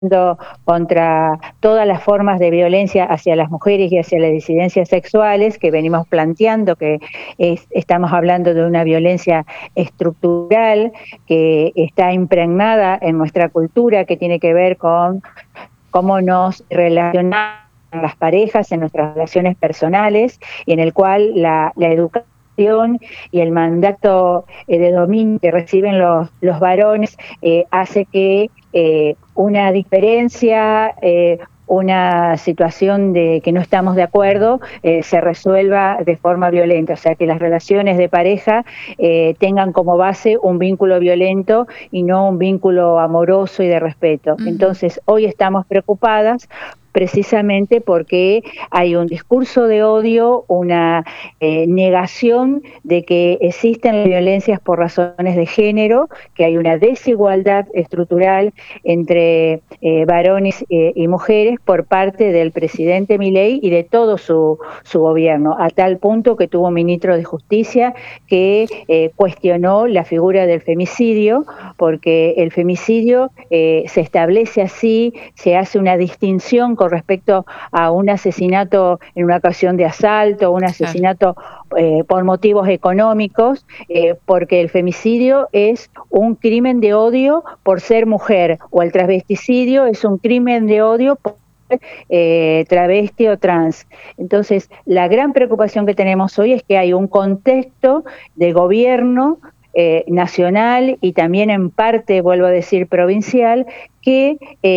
contra todas las formas de violencia hacia las mujeres y hacia las disidencias sexuales que venimos planteando, que estamos hablando de una violencia estructural que está impregnada en nuestra cultura, que tiene que ver con cómo nos relacionamos con las parejas, en nuestras relaciones personales, y en el cual la educación y el mandato de dominio que reciben los varones hace que una diferencia, una situación de que no estamos de acuerdo, se resuelva de forma violenta, o sea, que las relaciones de pareja tengan como base un vínculo violento y no un vínculo amoroso y de respeto. Entonces, hoy estamos preocupadas precisamente porque hay un discurso de odio, una negación de que existen las violencias por razones de género, que hay una desigualdad estructural entre varones y mujeres por parte del presidente Milei y de todo su gobierno, a tal punto que tuvo un ministro de Justicia que cuestionó la figura del femicidio, porque el femicidio se establece así, se hace una distinción con respecto a un asesinato en una ocasión de asalto, un asesinato por motivos económicos, porque el femicidio es un crimen de odio por ser mujer, o el transvesticidio es un crimen de odio por travesti o trans. Entonces, la gran preocupación que tenemos hoy es que hay un contexto de gobierno nacional y también en parte, vuelvo a decir, provincial, que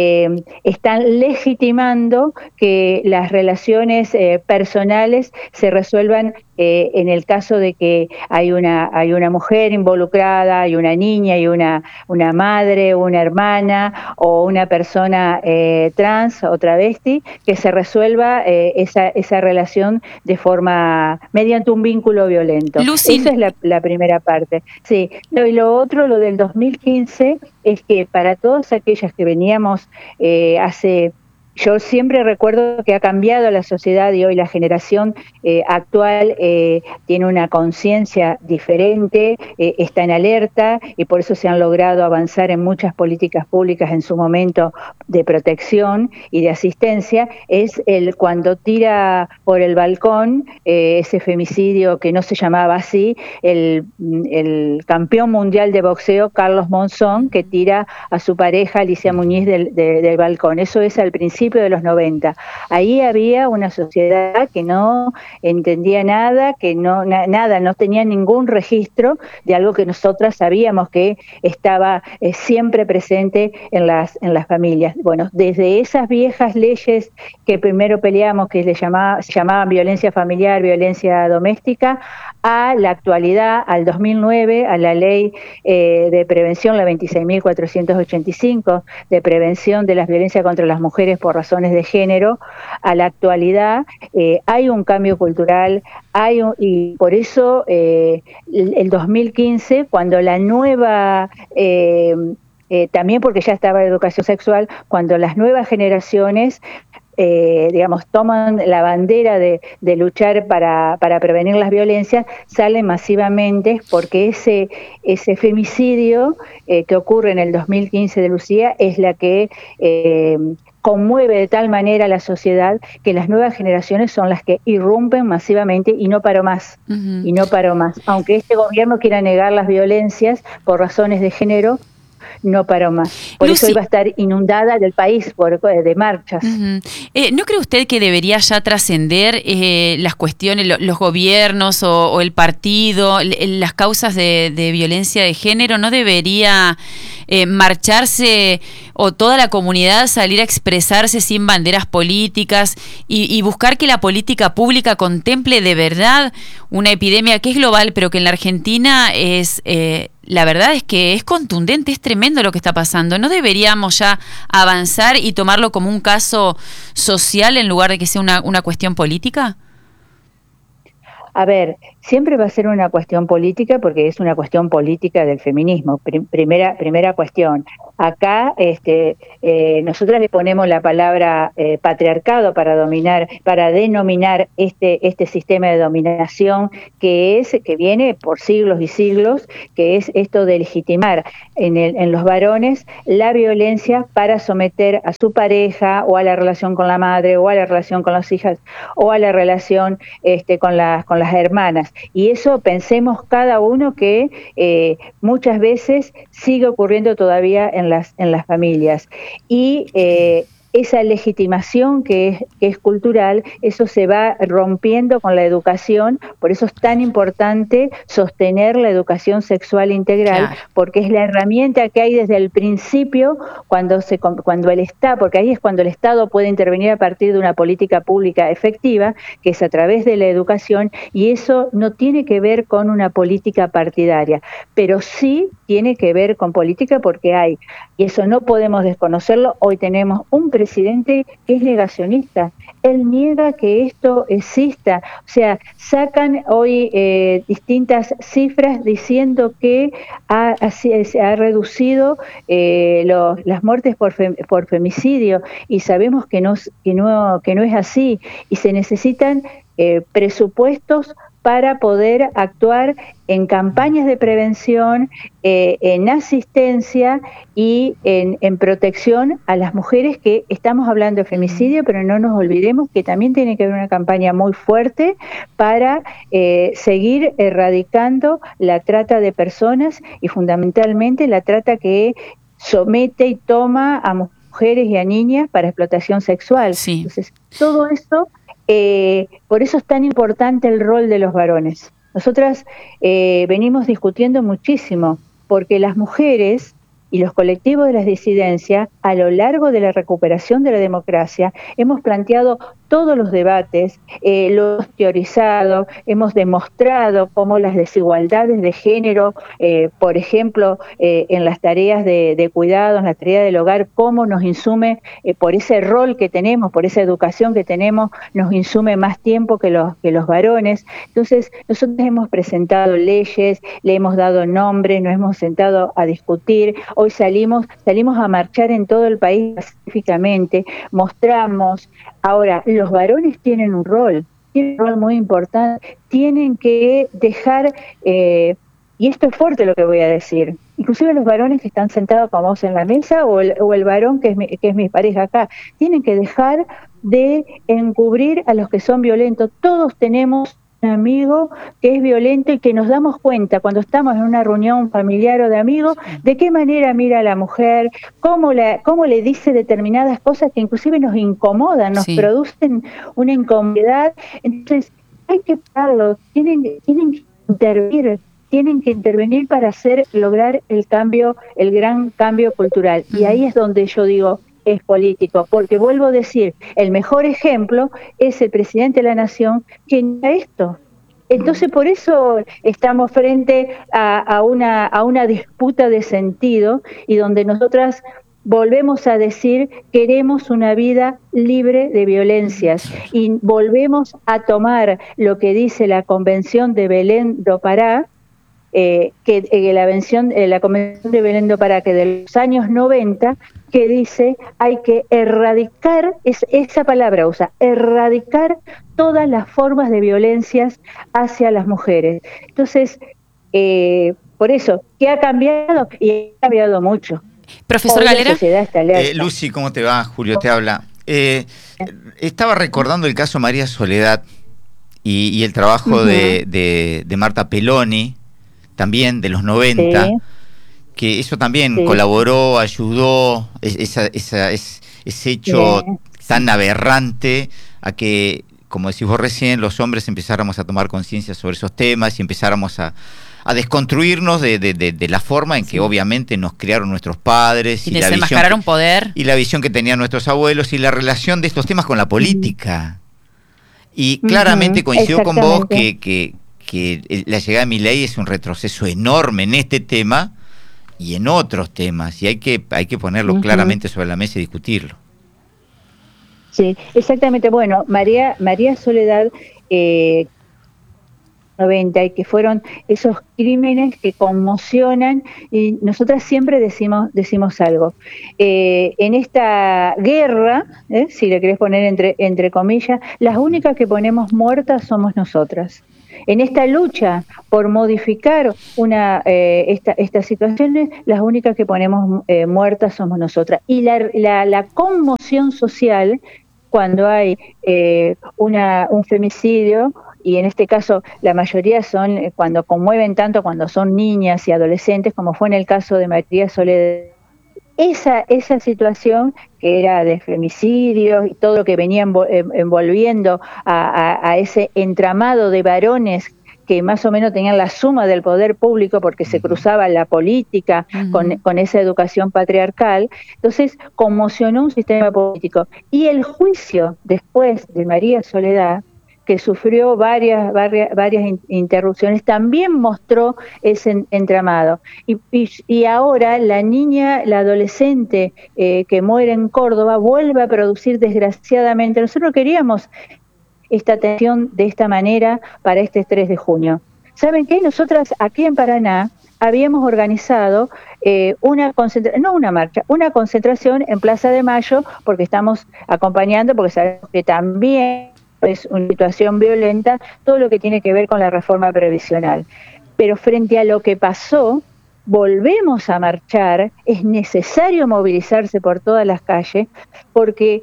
están legitimando que las relaciones personales se resuelvan en el caso de que hay una mujer involucrada, hay una niña, hay una madre, una hermana o una persona trans o travesti, que se resuelva esa relación de forma, mediante un vínculo violento. Lucy, esa es la primera parte. Sí, y lo otro, lo del 2015, es que para todas aquellas que veníamos yo siempre recuerdo que ha cambiado la sociedad y hoy la generación actual tiene una conciencia diferente, está en alerta y por eso se han logrado avanzar en muchas políticas públicas en su momento de protección y de asistencia. Es cuando tira por el balcón ese femicidio que no se llamaba así, el campeón mundial de boxeo Carlos Monzón, que tira a su pareja Alicia Muñiz del balcón. Eso es al principio de los 90. Ahí había una sociedad que no entendía nada, que no tenía ningún registro de algo que nosotras sabíamos que estaba siempre presente en las familias. Bueno, desde esas viejas leyes que primero peleamos, que se llamaban violencia familiar, violencia doméstica, a la actualidad, al 2009, a la ley de prevención, la 26.485, de prevención de las violencias contra las mujeres por razones de género, a la actualidad hay un cambio cultural, y por eso el 2015, cuando la nueva... también porque ya estaba la educación sexual, cuando las nuevas generaciones toman la bandera de luchar para prevenir las violencias, salen masivamente porque ese femicidio que ocurre en el 2015 de Lucía es la que conmueve de tal manera a la sociedad que las nuevas generaciones son las que irrumpen masivamente y no paró más, y no paró más. Aunque este gobierno quiera negar las violencias por razones de género, no paró más. Por Lucy, eso iba a estar inundada del país de marchas. ¿No cree usted que debería ya trascender las cuestiones, los gobiernos o el partido, las causas de violencia de género? ¿No debería marcharse o toda la comunidad salir a expresarse sin banderas políticas y buscar que la política pública contemple de verdad una epidemia que es global, pero que en la Argentina es... la verdad es que es contundente, es tremendo lo que está pasando? ¿No deberíamos ya avanzar y tomarlo como un caso social en lugar de que sea una cuestión política? A ver, siempre va a ser una cuestión política porque es una cuestión política del feminismo. Primera cuestión. Acá nosotras le ponemos la palabra patriarcado para denominar este sistema de dominación que viene por siglos y siglos, que es esto de legitimar en los varones la violencia para someter a su pareja o a la relación con la madre o a la relación con las hijas o a la relación con las hermanas. Y eso pensemos cada uno que muchas veces sigue ocurriendo todavía en las familias. Y esa legitimación que es cultural, eso se va rompiendo con la educación, por eso es tan importante sostener la educación sexual integral, claro, porque es la herramienta que hay desde el principio cuando el Estado, porque ahí es cuando el Estado puede intervenir a partir de una política pública efectiva, que es a través de la educación, y eso no tiene que ver con una política partidaria, pero sí tiene que ver con política porque hay, y eso no podemos desconocerlo, hoy tenemos un presidente que es negacionista, él niega que esto exista, o sea, sacan hoy distintas cifras diciendo que se ha reducido las muertes por femicidio, y sabemos que no es así, y se necesitan presupuestos para poder actuar en campañas de prevención, en asistencia y en protección a las mujeres, que estamos hablando de femicidio, pero no nos olvidemos que también tiene que haber una campaña muy fuerte para seguir erradicando la trata de personas y fundamentalmente la trata que somete y toma a mujeres y a niñas para explotación sexual. Sí. Entonces, todo esto... por eso es tan importante el rol de los varones. Nosotras venimos discutiendo muchísimo, porque las mujeres y los colectivos de las disidencias, a lo largo de la recuperación de la democracia, hemos planteado todos los debates, lo hemos teorizado, hemos demostrado cómo las desigualdades de género, por ejemplo, en las tareas de cuidado, en la tarea del hogar, cómo nos insume, por ese rol que tenemos, por esa educación que tenemos, nos insume más tiempo que los varones. Entonces, nosotros hemos presentado leyes, le hemos dado nombres, nos hemos sentado a discutir. Hoy salimos a marchar en todo el país pacíficamente, mostramos. Ahora, los varones tienen un rol muy importante, tienen que dejar, y esto es fuerte lo que voy a decir, inclusive los varones que están sentados con vos en la mesa o el varón que es mi pareja acá, tienen que dejar de encubrir a los que son violentos. Todos tenemos un amigo que es violento y que nos damos cuenta cuando estamos en una reunión familiar o de amigos de qué manera mira a la mujer, cómo le dice determinadas cosas que inclusive nos incomodan, nos producen una incomodidad. Entonces hay que pararlo, tienen que intervenir para lograr el gran cambio cultural. Y ahí es donde yo digo, es político, porque vuelvo a decir, el mejor ejemplo es el presidente de la Nación que niega esto. Entonces, por eso estamos frente a una disputa de sentido, y donde nosotras volvemos a decir, queremos una vida libre de violencias, y volvemos a tomar lo que dice la Convención de Belén do Pará, la Convención de Belén do Pará, que de los años 90, que dice hay que erradicar, esa palabra usa, erradicar todas las formas de violencias hacia las mujeres. Entonces, por eso, ¿qué ha cambiado? Y ha cambiado mucho. Profesor Galera. Lucy, ¿cómo te va? Julio te habla. Estaba recordando el caso María Soledad y el trabajo de Marta Peloni, también de los 90, sí, que eso también colaboró, ayudó, ese hecho tan aberrante a que, como decís vos recién, los hombres empezáramos a tomar conciencia sobre esos temas y empezáramos a desconstruirnos de la forma en que obviamente nos criaron nuestros padres. Y desenmascararon poder. Y la visión que tenían nuestros abuelos y la relación de estos temas con la política. Y claramente coincido con vos que la llegada de Milei es un retroceso enorme en este tema y en otros temas, y hay que ponerlo claramente sobre la mesa y discutirlo. Sí, exactamente. Bueno, María Soledad 90 y que fueron esos crímenes que conmocionan, y nosotras siempre decimos algo. En esta guerra, si le querés poner entre comillas, las únicas que ponemos muertas somos nosotras. En esta lucha por modificar estas situaciones, las únicas que ponemos muertas somos nosotras. Y la conmoción social cuando hay un femicidio, y en este caso la mayoría son cuando conmueven tanto cuando son niñas y adolescentes, como fue en el caso de María Soledad. Esa situación que era de femicidios y todo lo que venía envolviendo a ese entramado de varones que más o menos tenían la suma del poder público porque se cruzaba la política con esa educación patriarcal. Entonces conmocionó un sistema político. Y el juicio después de María Soledad, que sufrió varias interrupciones, también mostró ese entramado. Y ahora la niña, la adolescente que muere en Córdoba, vuelve a producir desgraciadamente. Nosotros queríamos esta atención de esta manera para este 3 de junio. ¿Saben qué? Nosotras aquí en Paraná habíamos organizado una concentración en Plaza de Mayo, porque estamos acompañando, porque sabemos que también es una situación violenta, todo lo que tiene que ver con la reforma previsional. Pero frente a lo que pasó, volvemos a marchar, es necesario movilizarse por todas las calles, porque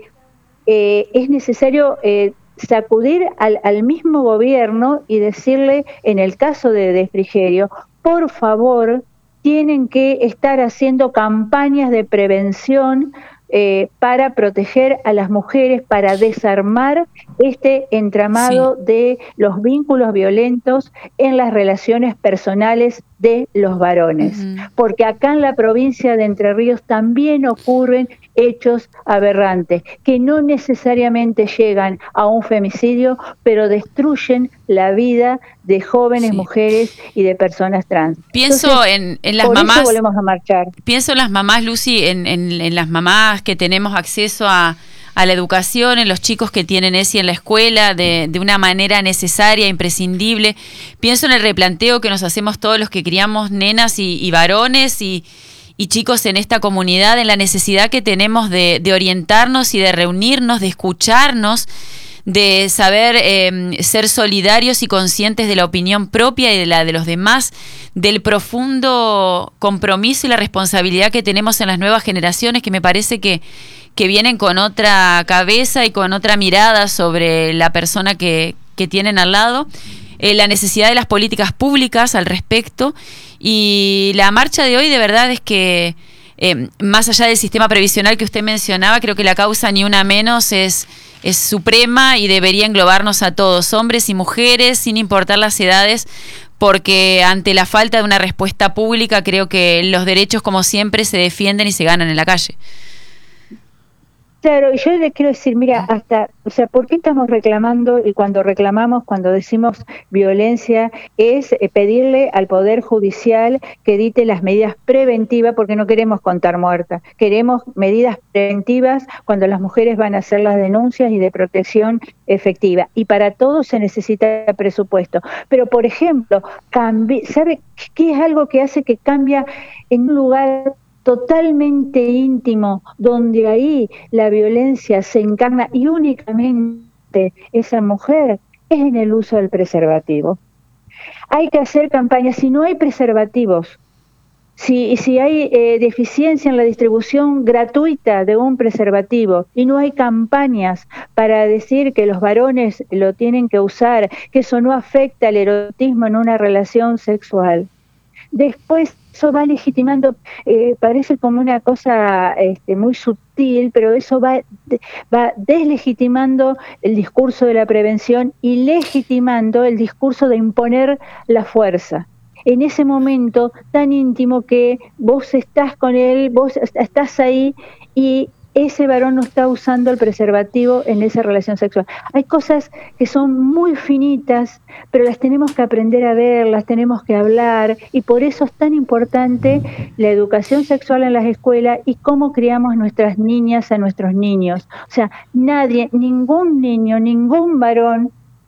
es necesario sacudir al mismo gobierno y decirle, en el caso de Frigerio, por favor, tienen que estar haciendo campañas de prevención para proteger a las mujeres, para desarmar este entramado de los vínculos violentos en las relaciones personales de los varones. Porque acá en la provincia de Entre Ríos también ocurren hechos aberrantes, que no necesariamente llegan a un femicidio, pero destruyen la vida de jóvenes mujeres y de personas trans. Pienso Entonces, en las por mamás. Eso volvemos a marchar. Pienso en las mamás, Lucy, en las mamás que tenemos acceso a la educación, en los chicos que tienen ESI en la escuela de una manera necesaria, imprescindible. Pienso en el replanteo que nos hacemos todos los que criamos nenas y varones y chicos en esta comunidad, en la necesidad que tenemos de orientarnos y de reunirnos, de escucharnos, de saber ser solidarios y conscientes de la opinión propia y de la de los demás, del profundo compromiso y la responsabilidad que tenemos en las nuevas generaciones, que me parece que vienen con otra cabeza y con otra mirada sobre la persona que tienen al lado, la necesidad de las políticas públicas al respecto. Y la marcha de hoy de verdad es que más allá del sistema previsional que usted mencionaba, creo que la causa Ni Una Menos es suprema y debería englobarnos a todos, hombres y mujeres, sin importar las edades, porque ante la falta de una respuesta pública creo que los derechos, como siempre, se defienden y se ganan en la calle. Claro, y yo le quiero decir, mira, ¿por qué estamos reclamando? Y cuando reclamamos, cuando decimos violencia, es pedirle al Poder Judicial que dicte las medidas preventivas, porque no queremos contar muertas, queremos medidas preventivas cuando las mujeres van a hacer las denuncias y de protección efectiva. Y para todo se necesita presupuesto. Pero, por ejemplo, ¿sabe qué es algo que hace que cambia en un lugar totalmente íntimo, donde ahí la violencia se encarna y únicamente esa mujer, es en el uso del preservativo? Hay que hacer campañas. Si no hay preservativos, si hay deficiencia en la distribución gratuita de un preservativo y no hay campañas para decir que los varones lo tienen que usar, que eso no afecta al erotismo en una relación sexual, después eso va legitimando, parece como una cosa muy sutil, pero eso va deslegitimando el discurso de la prevención y legitimando el discurso de imponer la fuerza. En ese momento tan íntimo que vos estás con él, vos estás ahí y ese varón no está usando el preservativo en esa relación sexual. Hay cosas que son muy finitas, pero las tenemos que aprender a ver, las tenemos que hablar, y por eso es tan importante la educación sexual en las escuelas y cómo criamos nuestras niñas a nuestros niños. O sea, ningún niño, ningún varón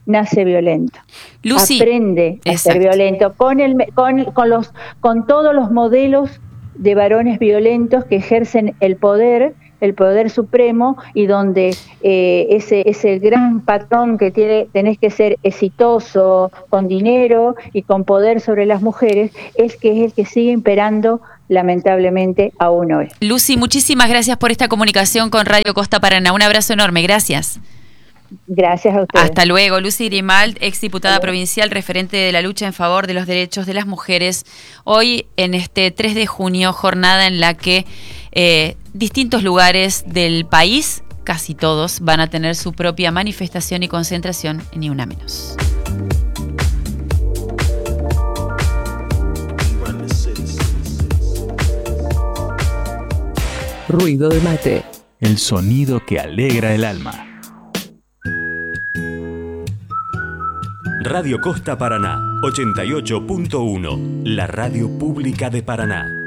nace violento. Lucy, aprende a exacto. ser violento con todos los modelos de varones violentos que ejercen el poder supremo, y donde ese gran patrón que tenés que ser exitoso, con dinero y con poder sobre las mujeres, es el que sigue imperando lamentablemente aún hoy. Lucy, muchísimas gracias por esta comunicación con Radio Costa Paraná. Un abrazo enorme, gracias. Gracias a ustedes. Hasta luego. Lucy Grimald, exdiputada provincial, referente de la lucha en favor de los derechos de las mujeres. Hoy, en este 3 de junio, jornada en la que distintos lugares del país, casi todos, van a tener su propia manifestación y concentración en Ni Una Menos. Ruido de mate. El sonido que alegra el alma. Radio Costa Paraná, 88.1, la radio pública de Paraná.